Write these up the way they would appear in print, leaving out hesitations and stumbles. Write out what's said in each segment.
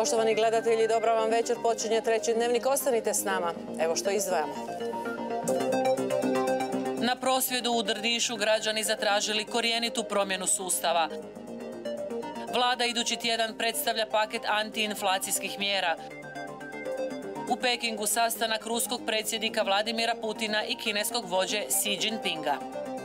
Poštovani gledatelji, dobra vam večer. Počinje treći dnevnik. Ostanite s nama. Evo što izdvajamo. Na prosvjedu u Drnišu građani zatražili korjenitu promjenu sustava. Vlada idući tjedan predstavlja paket antiinflacijskih mjera. U Pekingu sastanak ruskog predsjednika Vladimira Putina i kineskog vođe Xi Jinpinga.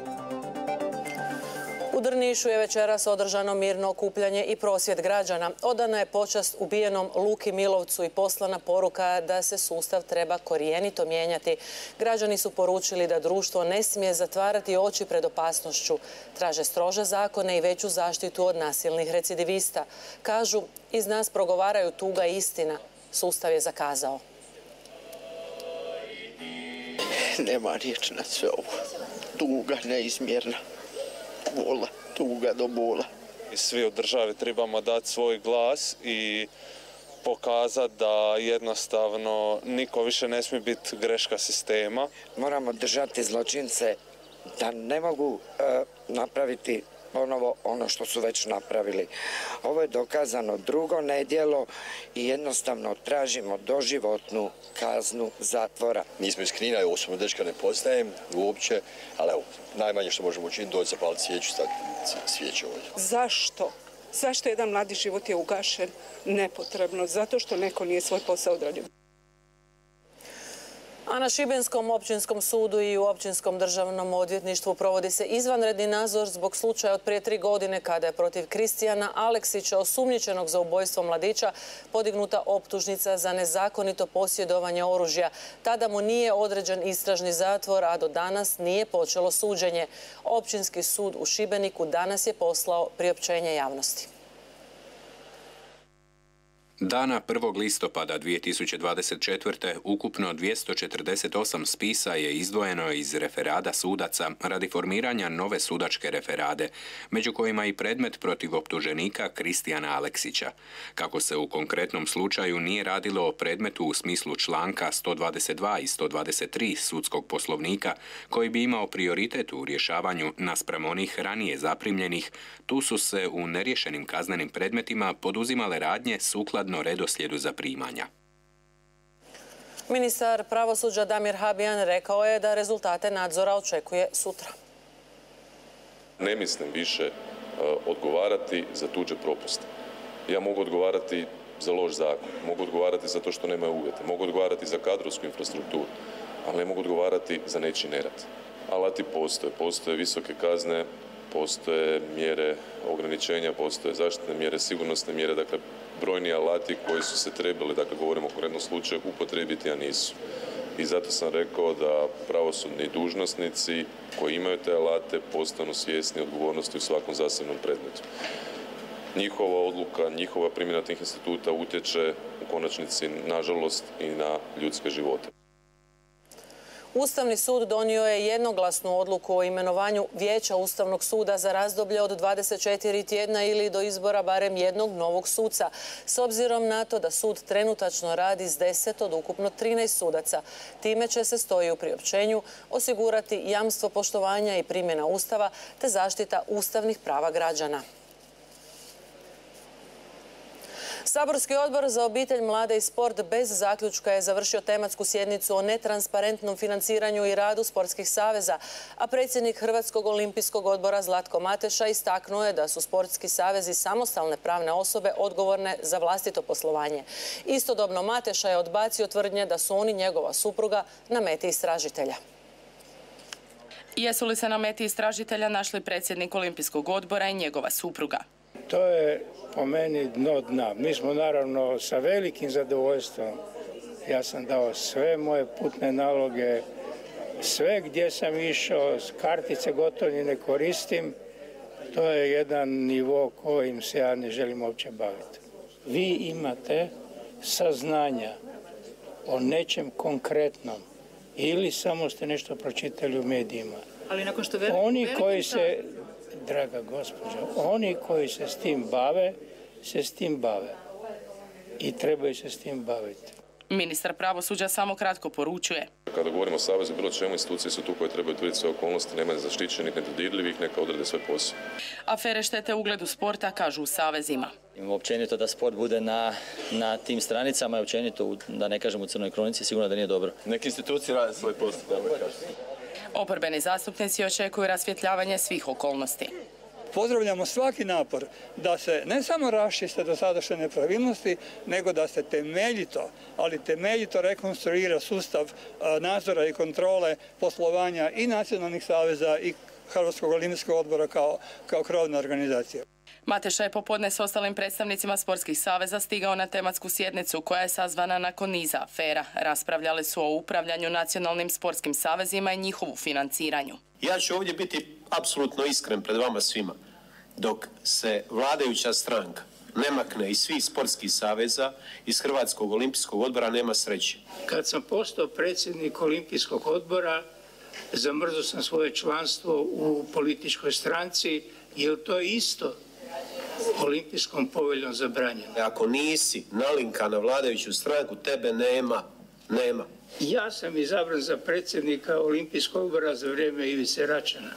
U Drnišu je večeras održano mirno okupljanje i prosvjed građana. Odana je počast ubijenom Luki Milovcu i poslana poruka da se sustav treba korijenito mijenjati. Građani su poručili da društvo ne smije zatvarati oči pred opasnošću. Traže strože zakone i veću zaštitu od nasilnih recidivista. Kažu, iz nas progovaraju tuga i istina. Sustav je zakazao. Nema riječ na sve ovo. Tuga neizmjerna. Bola, tuga do bola. Svi u državi trebamo dati svoj glas i pokazati da jednostavno niko više ne smije biti greška sistema. Moramo držati zločince da ne mogu napraviti ponovo ono što su već napravili. Ovo je dokazano drugo nedjelo i jednostavno tražimo doživotnu kaznu zatvora. Nismo iz Knina, osobno dečka ne poznajem uopće, ali evo, najmanje što možemo učiniti doći zapaliti svijeću, svijeće ovdje. Zašto? Zašto jedan mladi život je ugašen? Nepotrebno, zato što neko nije svoj posao odradio. A na Šibenskom općinskom sudu i u općinskom državnom odvjetništvu provodi se izvanredni nadzor zbog slučaja od prije 3 godine kada je protiv Kristijana Aleksića, osumnjičenog za ubojstvo mladića, podignuta optužnica za nezakonito posjedovanje oružja. Tada mu nije određen istražni zatvor, a do danas nije počelo suđenje. Općinski sud u Šibeniku danas je poslao priopćenje javnosti. Dana 1. listopada 2024. ukupno 248 spisa je izdvojeno iz referada sudaca radi formiranja nove sudačke referade, među kojima i predmet protiv optuženika Kristijana Aleksića. Kako se u konkretnom slučaju nije radilo o predmetu u smislu članka 122 i 123 sudskog poslovnika, koji bi imao prioritet u rješavanju naspram onih ranije zaprimljenih, tu su se u neriješenim kaznenim predmetima poduzimale radnje sukladno redoslijedu zaprimanja. Ministar pravosuđa Damir Habijan rekao je da rezultate nadzora očekuje sutra. Ne mislim više odgovarati za tuđe propuste. Ja mogu odgovarati za loš zakon, mogu odgovarati za to što nemaju uvjete, mogu odgovarati za kadrovsku infrastrukturu, ali ne mogu odgovarati za nečiji nerad. Alati postoje visoke kazne, postoje mjere ograničenja, postoje zaštitne mjere, sigurnosne mjere, dakle brojni alati koji su se trebali, dakle govorimo o konkretnom slučaju, upotrijebiti, a nisu. I zato sam rekao da pravosudni dužnosnici koji imaju te alate postanu svjesni odgovornosti u svakom zasebnom predmetu. Njihova odluka, njihova primjena tih instituta utječe u konačnici, nažalost, i na ljudske živote. Ustavni sud donio je jednoglasnu odluku o imenovanju Vijeća Ustavnog suda za razdoblje od 24 tjedna ili do izbora barem jednog novog suca, s obzirom na to da sud trenutačno radi s 10 od ukupno 13 sudaca. Time će se, stoji u priopćenju, osigurati jamstvo poštovanja i primjena Ustava te zaštita ustavnih prava građana. Saborski odbor za obitelj, mlade i sport bez zaključka je završio tematsku sjednicu o netransparentnom financiranju i radu sportskih saveza, a predsjednik Hrvatskog olimpijskog odbora Zlatko Mateša istaknuo je da su sportski savezi samostalne pravne osobe odgovorne za vlastito poslovanje. Istodobno Mateša je odbacio tvrdnje da su oni, njegova supruga, na meti istražitelja. Jesu li se na meti istražitelja našli predsjednik Olimpijskog odbora i njegova supruga? To je po meni dno dna. Mi smo naravno sa velikim zadovoljstvom, ja sam dao sve moje putne naloge, sve gdje sam išao, kartice gotovine ne koristim, to je jedan nivo kojim se ja ne želim uopće baviti. Vi imate saznanja o nečem konkretnom ili samo ste nešto pročitali u medijima. Ali nakon što oni koji se, draga gospođo, oni koji se s tim bave i trebaju se s tim baviti. Ministar pravosuđa samo kratko poručuje. Kada govorimo o savezu, bilo čemu, institucije su tu koje trebaju utvrditi sve okolnosti, nema zaštićenih, nedodirljivih, neka odrade svoj posao. Afere štete ugledu sporta, kažu u savezima. Općenito da sport bude na tim stranicama i općenito, da ne kažem u crnoj kronici, sigurno da nije dobro. Neke institucije rade svoj posao. Oporbeni zastupnici očekuju rasvjetljavanje svih okolnosti. Pozdravljamo svaki napor da se ne samo raščiste dosadašnje nepravilnosti, nego da se temeljito, ali temeljito rekonstruira sustav nadzora i kontrole poslovanja i nacionalnih saveza i Hrvatskog olimpijskog odbora kao krovna organizacija. Mateša je popodne s ostalim predstavnicima sportskih saveza stigao na tematsku sjednicu koja je sazvana nakon niza afera. Raspravljali su o upravljanju nacionalnim sportskim savezima i njihovu financiranju. Ja ću ovdje biti apsolutno iskren pred vama svima. Dok se vladajuća stranka ne makne iz svih sportskih saveza, iz Hrvatskog olimpijskog odbora, nema sreće. Kad sam postao predsjednik Olimpijskog odbora, zamrzao sam svoje članstvo u političkoj stranci, jer to je isto olimpijskom poveljom zabranjeno. Ako nisi nalinka na vladajuću stranku, tebe nema. Ja sam izabran za predsjednika Olimpijskog odbora za vrijeme Ivice Račana.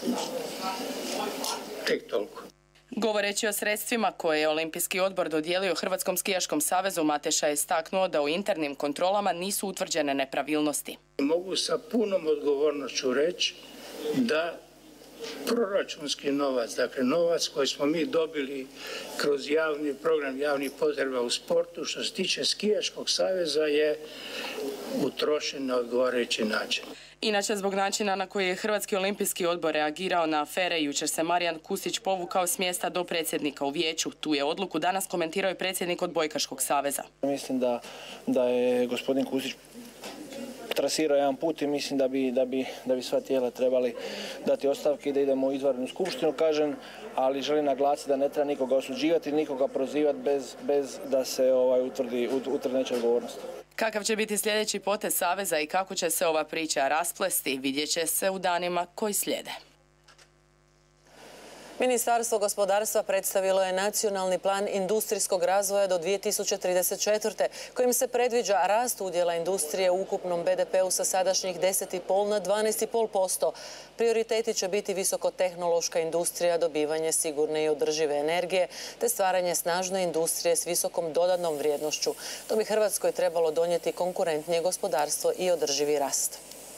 Tek toliko. Govoreći o sredstvima koje je Olimpijski odbor dodijelio Hrvatskom skijaškom savezu, Mateša je istaknuo da u internim kontrolama nisu utvrđene nepravilnosti. Mogu sa punom odgovornošću reći da proračunski novac, dakle novac koji smo mi dobili kroz javni program javnih potreba u sportu, što se tiče skijaškog saveza, je utrošen na odgovarajući način. Inače, zbog načina na koji je Hrvatski olimpijski odbor reagirao na afere, jučer se Marijan Kustić povukao s mjesta do predsjednika u vijeću. Tu je odluku danas komentirao i predsjednik Odbojkaškog saveza. Mislim da je gospodin Kustić trasirao jedan put i mislim da bi sva tijela trebali dati ostavke i da idemo u izvanrednu skupštinu, kažem, ali želim naglasiti da ne treba nikoga osuđivati, nikoga prozivati bez da se utvrdi nečija odgovornost. Kakav će biti sljedeći potez saveza i kako će se ova priča rasplesti, vidjet će se u danima koji slijede. Ministarstvo gospodarstva predstavilo je nacionalni plan industrijskog razvoja do 2034. kojim se predviđa rast udjela industrije u ukupnom BDP-u sa sadašnjih 10,5 na 12,5%. Prioriteti će biti visokotehnološka industrija, dobivanje sigurne i održive energije te stvaranje snažne industrije s visokom dodanom vrijednošću. To bi Hrvatskoj trebalo donijeti konkurentnije gospodarstvo i održivi rast.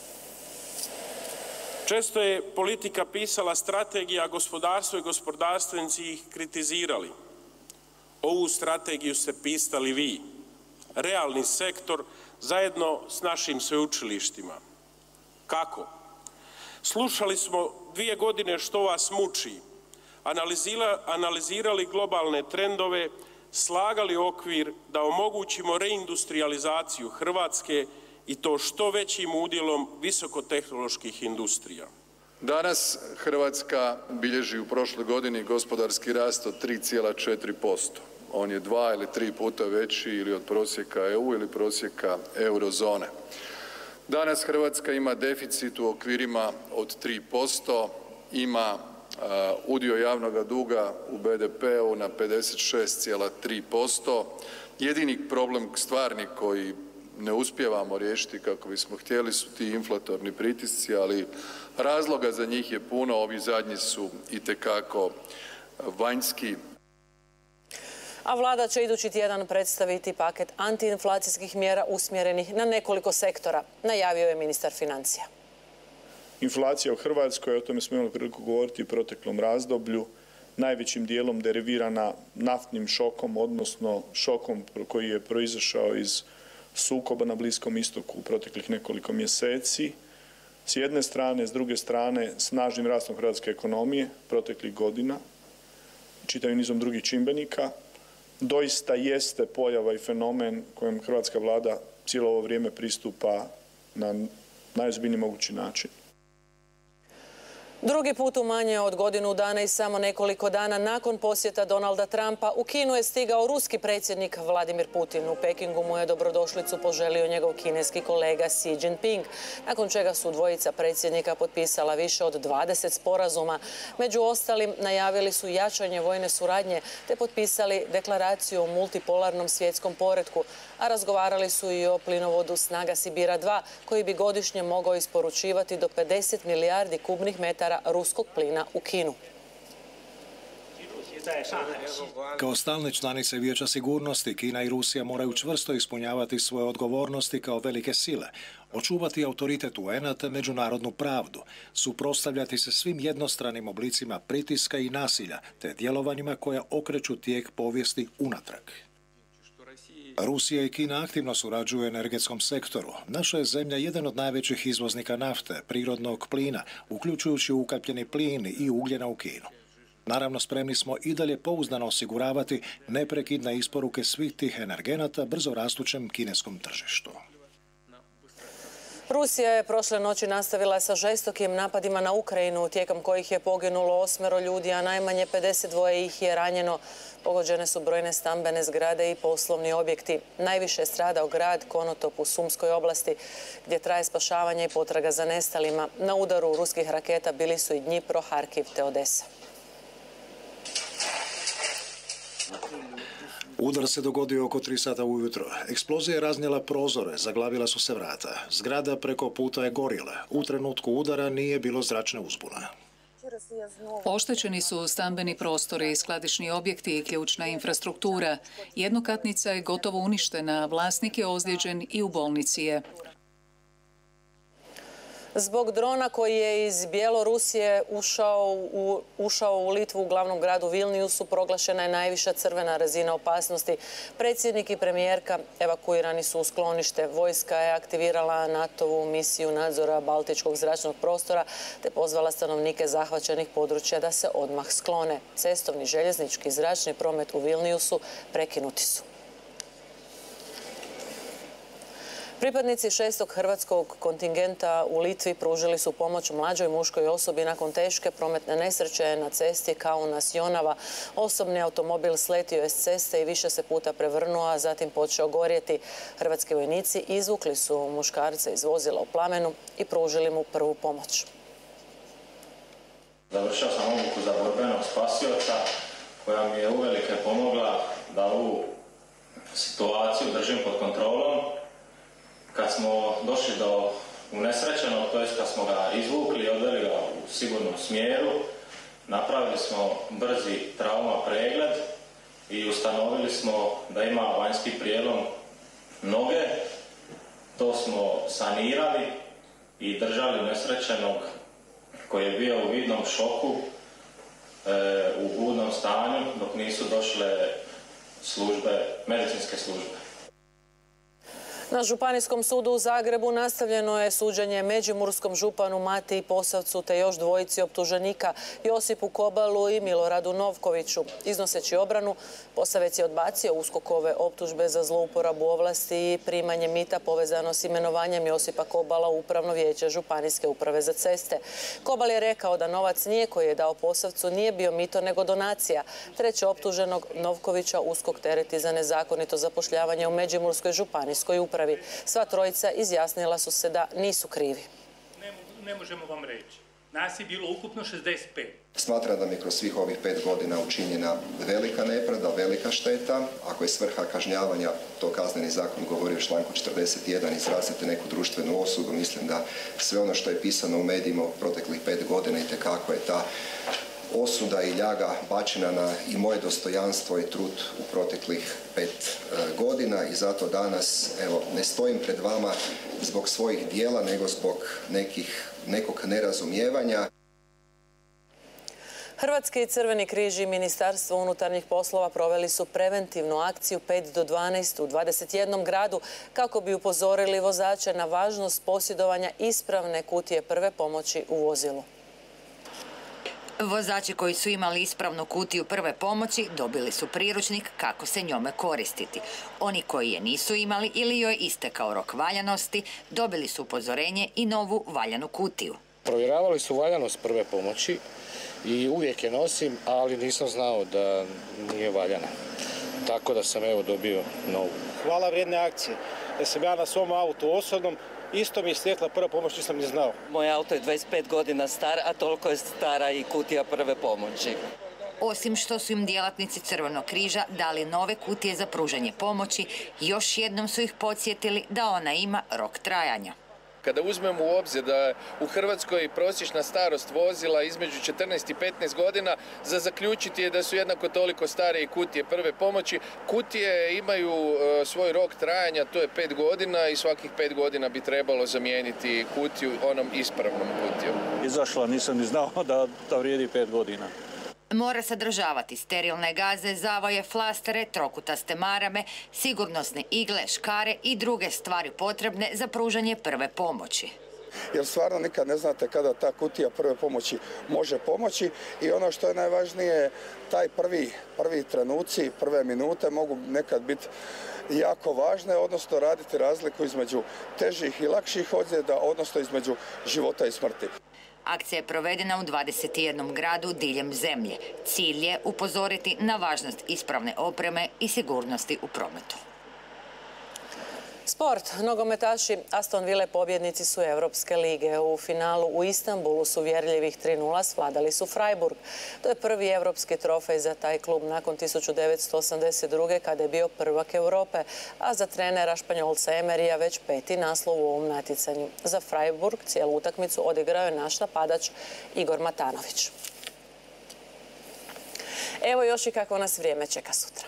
Često je politika pisala strategiju, a gospodarstvo i gospodarstvenici ih kritizirali. Ovu strategiju ste pisali vi, realni sektor, zajedno s našim sveučilištima. Kako? Slušali smo 2 godine što vas muči, analizirali globalne trendove, slagali okvir da omogućimo reindustrializaciju Hrvatske i to što većim udjelom visokotehnoloških industrija. Danas Hrvatska bilježi u prošloj godini gospodarski rast od 3,4%. On je 2 ili 3 puta veći ili od prosjeka EU ili prosjeka eurozone. Danas Hrvatska ima deficit u okvirima od 3%, ima udio javnog duga u BDP-u na 56,3%. Jedini problem stvarni koji ne uspijevamo riješiti kako bismo htjeli su ti inflatorni pritisci, ali razloga za njih je puno, ovi zadnji su itekako vanjski. A vlada će idući tjedan predstaviti paket antiinflacijskih mjera usmjerenih na nekoliko sektora, najavio je ministar financija. Inflacija u Hrvatskoj, o tome smo imali priliku govoriti u proteklom razdoblju, najvećim dijelom derivirana naftnim šokom, odnosno šokom koji je proizašao iz sukoba na Bliskom istoku u proteklih nekoliko mjeseci. S jedne strane, s druge strane, snažnim rastom hrvatske ekonomije proteklih godina, čitavim nizom drugih čimbenika, doista jeste pojava i fenomen kojem hrvatska vlada cijelo ovo vrijeme pristupa na najozbiljniji mogući način. Drugi put u manje od godinu dana i samo nekoliko dana nakon posjeta Donalda Trumpa u Kinu je stigao ruski predsjednik Vladimir Putin. U Pekingu mu je dobrodošlicu poželio njegov kineski kolega Xi Jinping, nakon čega su dvojica predsjednika potpisala više od 20 sporazuma. Među ostalim najavili su jačanje vojne suradnje te potpisali deklaraciju o multipolarnom svjetskom poretku, a razgovarali su i o plinovodu Snaga Sibira 2 koji bi godišnje mogao isporučivati do 50 milijardi kubnih metara ruskog plina u Kinu. Kao stalne članice Vijeća sigurnosti, Kina i Rusija moraju čvrsto ispunjavati svoje odgovornosti kao velike sile, očuvati autoritet UN-a te međunarodnu pravdu, suprotstavljati se svim jednostranim oblicima pritiska i nasilja te djelovanjima koja okreću tijek povijesti unatrag. Rusija i Kina aktivno surađuju u energetskom sektoru. Naša je zemlja jedan od najvećih izvoznika nafte, prirodnog plina, uključujući ukapljeni plin i ugljena u Kinu. Naravno, spremni smo i dalje pouzdano osiguravati neprekidne isporuke svih tih energenata brzo rastućem kineskom tržištu. Rusija je prošle noći nastavila sa žestokim napadima na Ukrajinu, tijekom kojih je poginulo 8 ljudi, a najmanje 52 ih je ranjeno. Pogođene su brojne stambene zgrade i poslovni objekti. Najviše je stradao grad Konotop u Sumskoj oblasti, gdje traje spašavanje i potraga za nestalima. Na udaru ruskih raketa bili su i Dnjipro, Harkiv te Odesa. Udar se dogodio oko 3 sata ujutro. Eksplozija je raznijela prozore, zaglavila su se vrata. Zgrada preko puta je gorila. U trenutku udara nije bilo zračne uzbune. Oštećeni su stambeni prostori, skladišni objekti i ključna infrastruktura. Jednokatnica je gotovo uništena, vlasnik je ozlijeđen i u bolnici je. Zbog drona koji je iz Bjelorusije ušao u Litvu u glavnom gradu Vilniusu proglašena je najviša crvena razina opasnosti. Predsjednik i premijerka evakuirani su u sklonište. Vojska je aktivirala NATO-vu misiju nadzora baltičkog zračnog prostora te pozvala stanovnike zahvaćenih područja da se odmah sklone. Cestovni, željeznički i zračni promet u Vilniusu prekinuti su. Pripadnici 6. hrvatskog kontingenta u Litvi pružili su pomoć mlađoj muškoj osobi nakon teške prometne nesreće na cesti Kaunas-Jonava. Osobni automobil sletio je s ceste i više se puta prevrnuo, a zatim počeo gorjeti. Hrvatski vojnici izvukli su muškarca iz vozila u plamenu i pružili mu prvu pomoć. Završio sam obuku za borbenog spasioca koja mi je uvelike pomogla da ovu situaciju držim pod kontrolom. Kad smo došli do unesrećenog, to jest kad smo ga izvukli i odveli ga u sigurnom smjeru, napravili smo brzi trauma pregled i ustanovili smo da ima vanjski prijelom noge. To smo sanirali i držali unesrećenog koji je bio u vidnom šoku, u budnom stanju dok nisu došle medicinske službe. Na Županijskom sudu u Zagrebu nastavljeno je suđenje međimurskom županu Matiji Posavcu te još dvojici optuženika Josipu Kobalu i Miloradu Novkoviću. Iznoseći obranu, Posavec je odbacio USKOK-ove optužbe za zlouporabu ovlasti i primanje mita povezano s imenovanjem Josipa Kobala u Upravno vijeće Županijske uprave za ceste. Kobal je rekao da novac koji je dao Posavcu nije bio mito nego donacija. Treće optuženog Novkovića USKOK tereti za nezakonito zapošljavanje u Međimurskoj županijskoj upravi. Sva trojica izjasnila su se da nisu krivi. Ne možemo vam reći. Nas je bilo ukupno 65. Smatram da mi kroz svih ovih 5 godina učinjena velika nepravda, velika šteta. Ako je svrha kažnjavanja, to Kazneni zakon govori u članku 41, izraziti neku društvenu osudu, mislim da sve ono što je pisano u medijima u proteklih 5 godina itekako je ta osuda i ljaga bačena na i moje dostojanstvo i trud u proteklih 5 godina i zato danas ne stojim pred vama zbog svojih dijela nego zbog nekog nerazumijevanja. Hrvatski Crveni križ i Ministarstvo unutarnjih poslova proveli su preventivnu akciju 5 do 12 u 21 gradu kako bi upozorili vozače na važnost posjedovanja ispravne kutije prve pomoći u vozilu. Vozači koji su imali ispravnu kutiju prve pomoći dobili su priručnik kako se njome koristiti. Oni koji je nisu imali ili joj istekao rok valjanosti dobili su upozorenje i novu valjanu kutiju. Provjeravali su valjanost prve pomoći i uvijek je nosim, ali nisam znao da nije valjana. Tako da sam dobio novu. Hvala vrijedne akcije. Da sam ja na svom autu osobnom, isto mi je stekla prva pomoć, nisam ni znao. Moj auto je 25 godina star, a toliko je stara i kutija prve pomoći. Osim što su im djelatnici Crvenog križa dali nove kutije za pružanje pomoći, još jednom su ih podsjetili da ona ima rok trajanja. Kada uzmemo u obzir da u Hrvatskoj prosječna starost vozila između 14 i 15 godina, za zaključiti je da su jednako toliko stare i kutije prve pomoći. Kutije imaju svoj rok trajanja, to je 5 godina i svakih 5 godina bi trebalo zamijeniti kutiju onom ispravnom kutijom. Izašla, nisam ni znao da vrijedi 5 godina. Mora sadržavati sterilne gaze, zavoje, flastere, trokutaste marame, sigurnosne igle, škare i druge stvari potrebne za pružanje prve pomoći. Jer stvarno nikad ne znate kada ta kutija prve pomoći može pomoći i ono što je najvažnije, taj prvi trenuci, prve minute mogu nekad biti jako važne, odnosno raditi razliku između težih i lakših ozljeda, odnosno između života i smrti. Akcija je provedena u 21 gradu diljem zemlje. Cilj je upozoriti na važnost ispravne opreme i sigurnosti u prometu. Sport. Nogometaši Aston Ville pobjednici su Europske lige. U finalu u Istanbulu su uvjerljivih 3:0 svladali su Freiburg. To je prvi europski trofej za taj klub nakon 1982. kada je bio prvak Europe, a za trenera Španjolca Emerija već 5. naslov u ovom natjecanju. Za Freiburg cijelu utakmicu odigrao je naš napadač Igor Matanović. Evo još i kako nas vrijeme čeka sutra.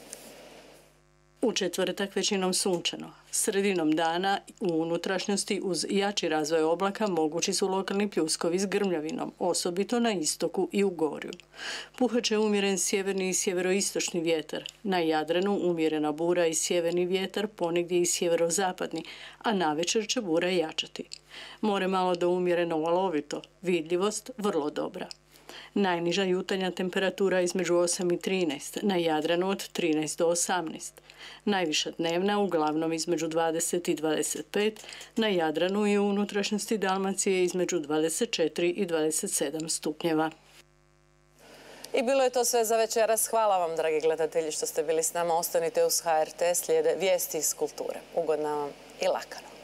U četvrtak većinom sunčano. Sredinom dana u unutrašnjosti uz jači razvoj oblaka mogući su lokalni pljuskovi s grmljavinom, osobito na istoku i u Gorju. Puhat će umjeren sjeverni i sjeveroistočni vjetar. Na Jadranu umjerena bura i sjeverni vjetar, ponegdje i sjeverozapadni, a navečer će bura jačati. More malo do umjereno valovito, vidljivost vrlo dobra. Najniža jutarnja temperatura između 8 i 13, na Jadranu od 13 do 18. Najviša dnevna uglavnom između 20 i 25, na Jadranu i u unutrašnjosti Dalmacije između 24 i 27 stupnjeva. I bilo je to sve za večeras. Hvala vam, dragi gledatelji, što ste bili s nama. Ostanite uz HRT, slijede vijesti iz kulture. Ugodna vam i laka noć.